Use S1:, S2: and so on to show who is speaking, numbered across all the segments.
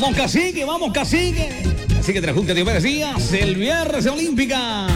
S1: Vamos, cacique, vamos, cacique. Cacique de la Junta de Díaz, el viernes olímpica.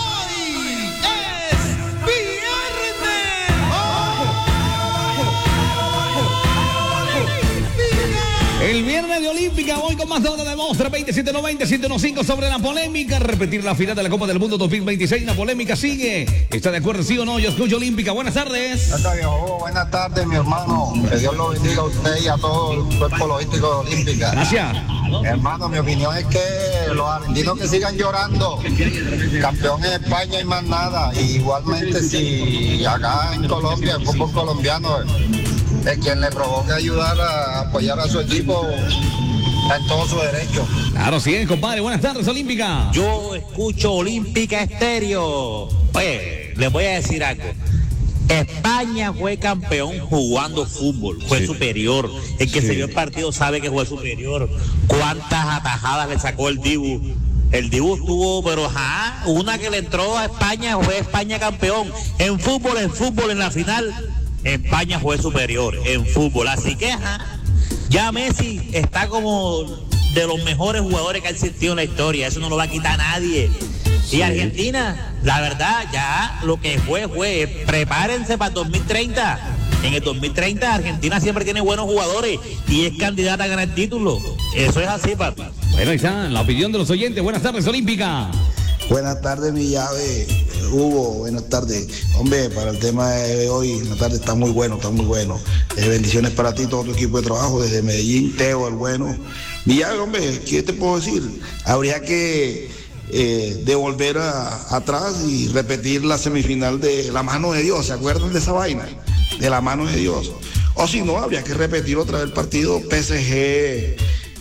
S1: El viernes de Olímpica, voy con más deuda de Mostra 2790-115 sobre la polémica. Repetir la final de la Copa del Mundo 2026. La polémica sigue. ¿Está de acuerdo, sí o no? Yo escucho Olímpica. Buenas tardes.
S2: Buenas tardes, mi hermano. Que Dios lo bendiga a usted y a todo el cuerpo logístico de Olímpica.
S1: Gracias.
S2: Hermano, mi opinión es que los argentinos que sigan llorando. Campeón en España y más nada. Y igualmente, si acá en Colombia, el fútbol colombiano es quien le provoque ayudar a apoyar a su equipo, está en todo su derecho.
S1: Claro, sí, compadre. Buenas tardes, Olímpica.
S3: Yo escucho Olímpica Estéreo. Oye, les voy a decir algo. España fue campeón jugando fútbol, fue superior. El que se vio el partido sabe que fue superior. ¿Cuántas atajadas le sacó el Dibu? El Dibu estuvo, pero una que le entró a España, fue España campeón. En fútbol, en la final, España fue superior en fútbol. Así que, ya Messi está como de los mejores jugadores que ha existido en la historia. Eso no lo va a quitar nadie. Y Argentina, la verdad, ya lo que fue. Prepárense para el 2030. En el 2030 Argentina siempre tiene buenos jugadores y es candidata a ganar el título. Eso es así, papi.
S1: Bueno, ahí está la opinión de los oyentes. Buenas tardes, Olímpica.
S4: Buenas tardes, mi llave. Hugo, buenas tardes. Hombre, para el tema de hoy, la tarde está muy bueno, bendiciones para ti, todo tu equipo de trabajo, desde Medellín, Teo, el bueno. Mi llave, hombre, ¿qué te puedo decir? Habría que devolver atrás y repetir la semifinal de la mano de Dios. ¿Se acuerdan de esa vaina? De la mano de Dios. O si no, habría que repetir otra vez el partido PSG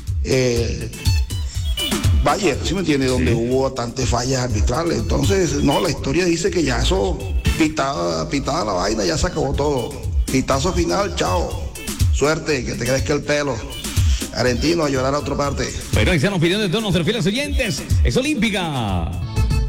S4: Bayern, ¿sí me entiende? Donde hubo bastantes fallas arbitrales. Entonces, no, la historia dice que ya eso, pitada la vaina, ya se acabó todo. Pitazo final, chao. Suerte, que te crezca el pelo. Argentino, a llorar a otra parte.
S1: Pero ahí están las opiniones de todos nuestros fieles oyentes. Es Olímpica.